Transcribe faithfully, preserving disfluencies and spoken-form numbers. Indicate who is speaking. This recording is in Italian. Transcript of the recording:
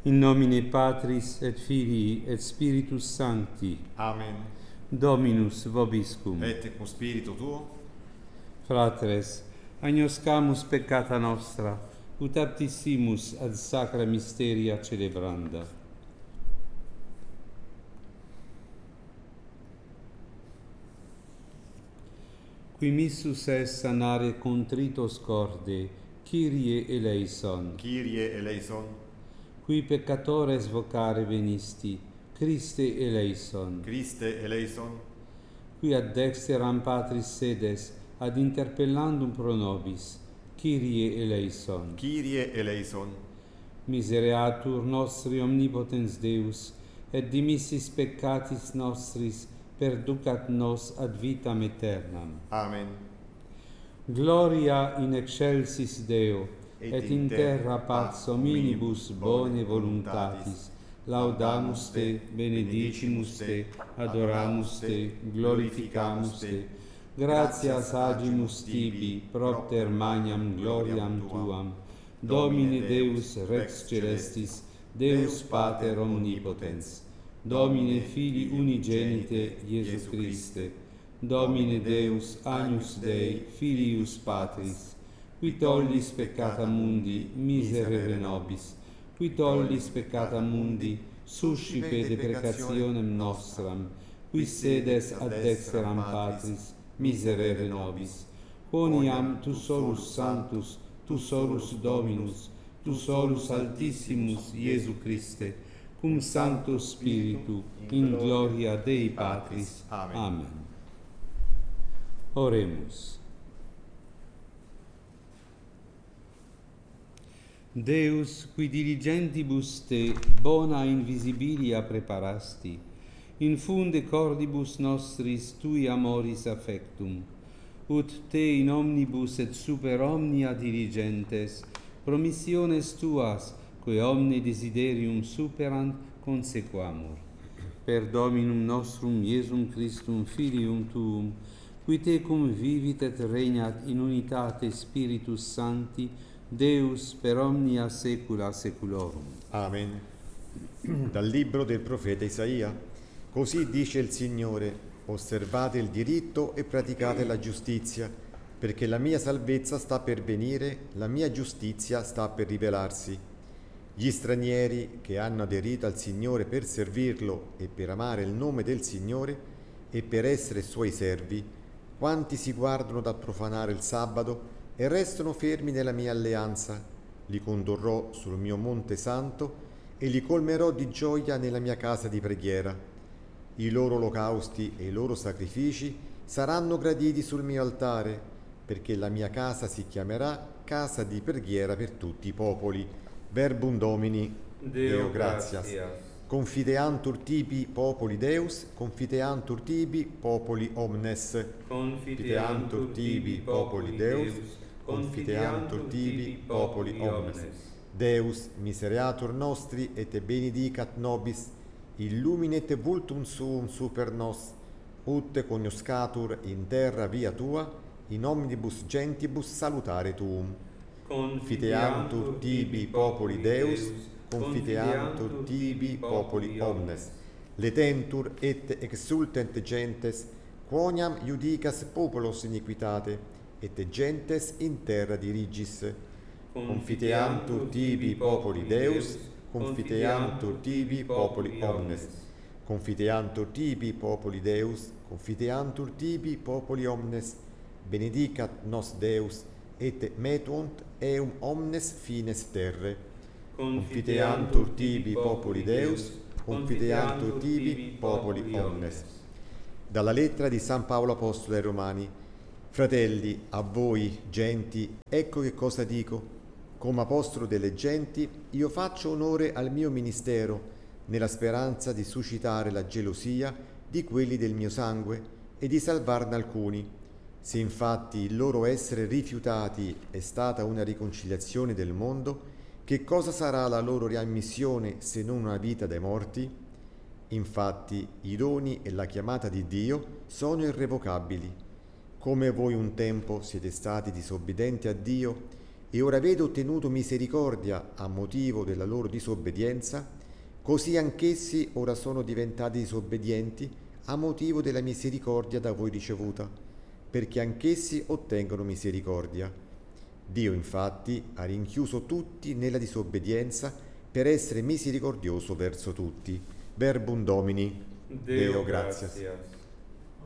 Speaker 1: In nomine Patris et Filii et Spiritus Sancti.
Speaker 2: Amen.
Speaker 1: Dominus vobiscum.
Speaker 2: Et cum spiritu tuo.
Speaker 1: Fratres, agnoscamus peccata nostra, ut aptissimus ad sacra mysteria celebranda. Qui missus est sanare contritos corde, Kyrie eleison.
Speaker 2: Kyrie eleison.
Speaker 1: Qui peccatores vocare venisti, Christe eleison.
Speaker 2: Christe eleison.
Speaker 1: Qui ad dexteram Patris sedes, ad interpellandum pro nobis, Kyrie eleison.
Speaker 2: Kyrie eleison.
Speaker 1: Misereatur nostri omnipotens Deus, et dimissis peccatis nostris, perducat nos ad vitam aeternam.
Speaker 2: Amen.
Speaker 1: Gloria in excelsis Deo, et, et in terra pax hominibus bone voluntatis. Laudamus te, benedicimus te, adoramus te, glorificamus te. Gratias agimus tibi, propter magnam gloriam tuam. Domine Deus Rex Celestis, Deus Pater omnipotens. Domine Filii unigenite Iesu Christe, Domine Deus Agnus Dei, Filius Patris, qui tollis peccata mundi, miserere nobis, qui tollis peccata mundi, suscipe deprecationem nostram, qui sedes ad dexteram Patris, miserere nobis. Quoniam tu solus sanctus, tu solus Dominus, tu solus Altissimus Iesu Christe, cum Sancto Spiritu, in gloria Dei Patris.
Speaker 2: Amen.
Speaker 1: Amen. Oremus. Deus, qui diligentibus te bona invisibilia preparasti, infunde cordibus nostris tui amoris affectum, ut te in omnibus et super omnia diligentes, promissiones tuas, que omne desiderium superant, consequamur. Per Dominum nostrum Iesum Christum Filium tuum, qui tecum vivit et regnat in unitate Spiritus Sancti, Deus per omnia saecula saeculorum.
Speaker 2: Amen. Dal libro del profeta Isaia. Così dice il Signore: osservate il diritto e praticate la giustizia, perché la mia salvezza sta per venire, la mia giustizia sta per rivelarsi. Gli stranieri che hanno aderito al Signore per servirlo e per amare il nome del Signore e per essere suoi servi, quanti si guardano dal profanare il sabato e restano fermi nella mia alleanza, li condurrò sul mio monte santo e li colmerò di gioia nella mia casa di preghiera. I loro olocausti e i loro sacrifici saranno graditi sul mio altare, perché la mia casa si chiamerà casa di preghiera per tutti i popoli. Verbum Domini,
Speaker 1: Deo,
Speaker 2: Deo gratias.
Speaker 1: gratias.
Speaker 2: Confiteantur tibi populi Deus, confiteantur tibi populi omnes. Confiteantur tibi populi Deus, confiteantur tibi populi omnes. Deus misereatur nostri et benedicat nobis, illuminet vultum suum super nos, ut cognoscatur in terra via tua, in omnibus gentibus salutare tuum. Confiteantur tibi populi Deus, confiteantur tibi populi omnes. Letentur et exultent gentes, quoniam iudicas populos iniquitate, et gentes in terra dirigis. Confiteantur tibi populi Deus, confiteantur tibi populi omnes. Confiteantur tibi populi Deus, confiteantur tibi populi omnes. Benedicat nos Deus, et metuunt eum omnes fines terre. Confiteantur tibi populi Deus, confiteantur tibi populi omnes. Dalla lettera di San Paolo Apostolo ai Romani. Fratelli, a voi, genti, ecco che cosa dico. Come apostolo delle genti, io faccio onore al mio ministero, nella speranza di suscitare la gelosia di quelli del mio sangue e di salvarne alcuni. Se infatti il loro essere rifiutati è stata una riconciliazione del mondo, che cosa sarà la loro riammissione se non una vita dai morti? Infatti i doni e la chiamata di Dio sono irrevocabili. Come voi un tempo siete stati disobbedienti a Dio, e ora avete ottenuto misericordia a motivo della loro disobbedienza, così anch'essi ora sono diventati disobbedienti a motivo della misericordia da voi ricevuta, perché anch'essi ottengono misericordia. Dio infatti ha rinchiuso tutti nella disobbedienza per essere misericordioso verso tutti. Verbum Domini.
Speaker 1: Deo
Speaker 2: gratias.
Speaker 1: gratias.